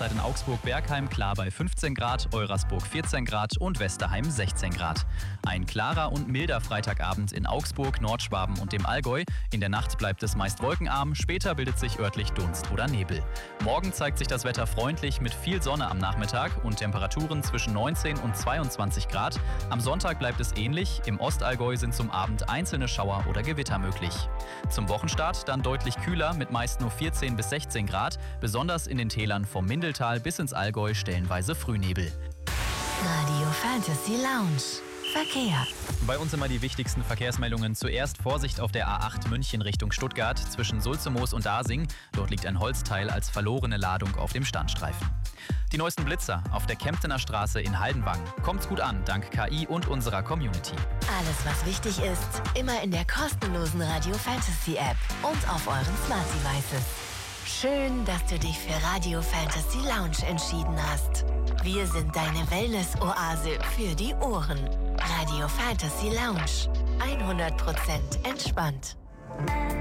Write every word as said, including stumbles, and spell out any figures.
Derzeit in Augsburg-Bergheim klar bei fünfzehn Grad, Eurasburg vierzehn Grad und Westerheim sechzehn Grad. Ein klarer und milder Freitagabend in Augsburg, Nordschwaben und dem Allgäu. In der Nacht bleibt es meist wolkenarm, später bildet sich örtlich Dunst oder Nebel. Morgen zeigt sich das Wetter freundlich mit viel Sonne am Nachmittag und Temperaturen zwischen neunzehn und zweiundzwanzig Grad. Am Sonntag bleibt es ähnlich. Im Ostallgäu sind zum Abend einzelne Schauer oder Gewitter möglich. Zum Wochenstart dann deutlich kühler mit meist nur vierzehn bis sechzehn Grad. Besonders in den Tälern vom Mindeltal bis ins Allgäu stellenweise Frühnebel. Radio Fantasy Lounge. Verkehr. Bei uns immer die wichtigsten Verkehrsmeldungen. Zuerst Vorsicht auf der A acht München Richtung Stuttgart zwischen Sulzemoos und Dasing. Dort liegt ein Holzteil als verlorene Ladung auf dem Standstreifen. Die neuesten Blitzer auf der Kemptener Straße in Haldenwang. Kommt's gut an, dank K I und unserer Community. Alles, was wichtig ist, immer in der kostenlosen Radio Fantasy App und auf euren Smart Devices. Schön, dass du dich für Radio Fantasy Lounge entschieden hast. Wir sind deine Wellness-Oase für die Ohren. Radio Fantasy Lounge. hundert Prozent entspannt.